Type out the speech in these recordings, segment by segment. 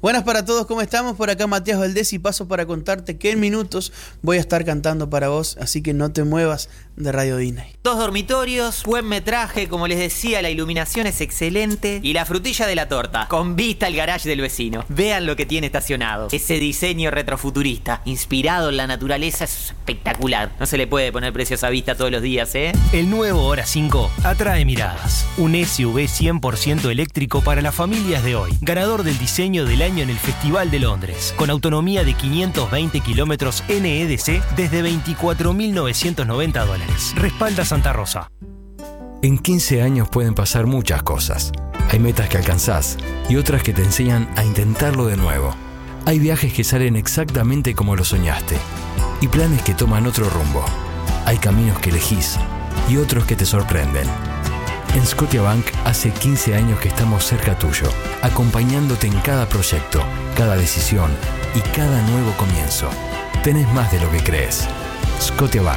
Buenas para todos, ¿cómo estamos? Por acá Matías Valdés y paso para contarte que en minutos voy a estar cantando para vos, así que no te muevas de Radio Disney. 2 dormitorios, buen metraje, como les decía, la iluminación es excelente y la frutilla de la torta, con vista al garage del vecino. Vean lo que tiene estacionado. Ese diseño retrofuturista, inspirado en la naturaleza, es espectacular. No se le puede poner precio a esa vista todos los días, ¿eh? El nuevo Hora 5 atrae miradas. Un SUV 100% eléctrico para las familias de hoy. Ganador del diseño del año en el Festival de Londres, con autonomía de 520 kilómetros NEDC desde $24.990. Respalda Santa Rosa. En 15 años pueden pasar muchas cosas. Hay metas que alcanzás y otras que te enseñan a intentarlo de nuevo. Hay viajes que salen exactamente como lo soñaste y planes que toman otro rumbo. Hay caminos que elegís y otros que te sorprenden. En Scotiabank hace 15 años que estamos cerca tuyo, acompañándote en cada proyecto, cada decisión y cada nuevo comienzo. Tenés más de lo que crees. Scotiabank.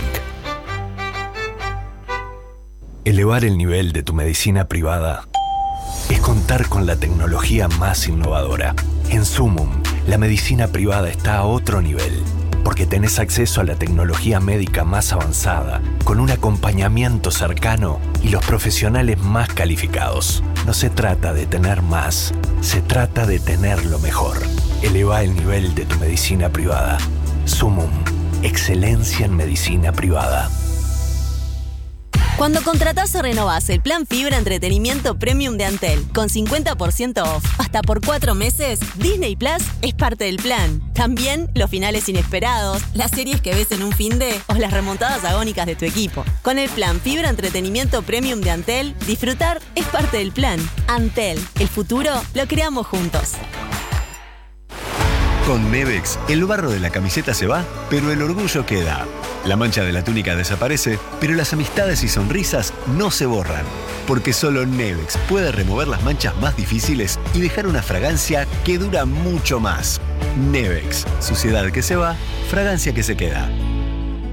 Elevar el nivel de tu medicina privada es contar con la tecnología más innovadora. En Sumum, la medicina privada está a otro nivel, porque tenés acceso a la tecnología médica más avanzada, con un acompañamiento cercano y los profesionales más calificados. No se trata de tener más, se trata de tener lo mejor. Eleva el nivel de tu medicina privada. Sumum, excelencia en medicina privada. Cuando contratás o renovás el plan Fibra Entretenimiento Premium de Antel con 50% off hasta por 4 meses, Disney Plus es parte del plan. También los finales inesperados, las series que ves en un finde o las remontadas agónicas de tu equipo. Con el plan Fibra Entretenimiento Premium de Antel, disfrutar es parte del plan. Antel, el futuro lo creamos juntos. Con Nevex, el barro de la camiseta se va, pero el orgullo queda. La mancha de la túnica desaparece, pero las amistades y sonrisas no se borran. Porque solo Nevex puede remover las manchas más difíciles y dejar una fragancia que dura mucho más. Nevex, suciedad que se va, fragancia que se queda.